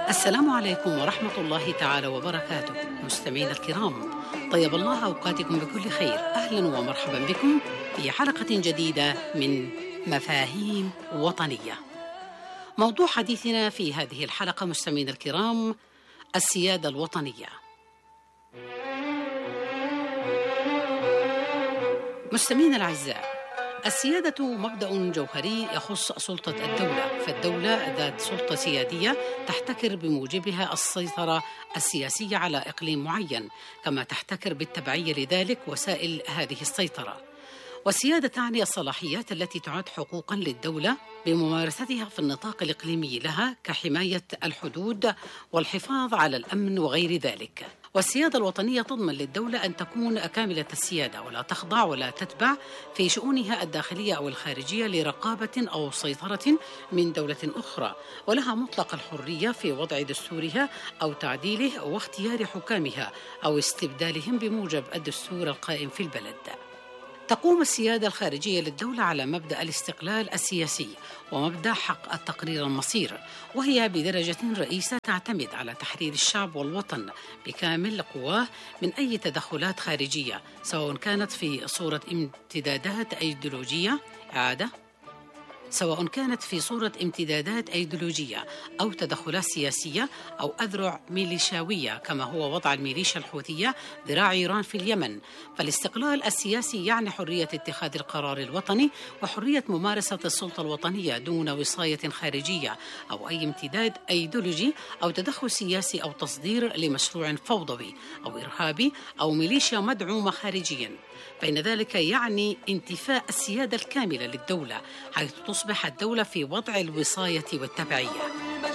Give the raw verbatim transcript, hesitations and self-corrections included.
السلام عليكم ورحمة الله تعالى وبركاته. مستمعينا الكرام، طيب الله أوقاتكم بكل خير. أهلا ومرحبا بكم في حلقة جديدة من مفاهيم وطنية. موضوع حديثنا في هذه الحلقة مستمعينا الكرام السيادة الوطنية. مستمعينا الأعزاء، السيادة مبدأ جوهري يخص سلطة الدولة، فالدولة ذات سلطة سيادية تحتكر بموجبها السيطرة السياسية على إقليم معين، كما تحتكر بالتبعية لذلك وسائل هذه السيطرة. والسيادة تعني الصلاحيات التي تعد حقوقاً للدولة بممارستها في النطاق الإقليمي لها كحماية الحدود والحفاظ على الأمن وغير ذلك. والسيادة الوطنية تضمن للدولة أن تكون كاملة السيادة ولا تخضع ولا تتبع في شؤونها الداخلية أو الخارجية لرقابة أو سيطرة من دولة أخرى، ولها مطلق الحرية في وضع دستورها أو تعديله واختيار حكامها أو استبدالهم بموجب الدستور القائم في البلد. تقوم السيادة الخارجية للدولة على مبدأ الاستقلال السياسي ومبدأ حق التقرير المصير، وهي بدرجة رئيسة تعتمد على تحرير الشعب والوطن بكامل قواه من أي تدخلات خارجية، سواء كانت في صورة امتدادات أيديولوجية إعادة سواء كانت في صورة امتدادات أيديولوجية أو تدخلات سياسية أو أذرع ميليشاوية، كما هو وضع الميليشيا الحوثية ذراع إيران في اليمن. فالاستقلال السياسي يعني حرية اتخاذ القرار الوطني وحرية ممارسة السلطة الوطنية دون وصاية خارجية أو أي امتداد أيديولوجي أو تدخل سياسي أو تصدير لمشروع فوضوي أو إرهابي أو ميليشيا مدعومة خارجياً. فإن ذلك يعني انتفاء السيادة الكاملة للدولة، حيث تصبح الدولة في وضع الوصاية والتبعية.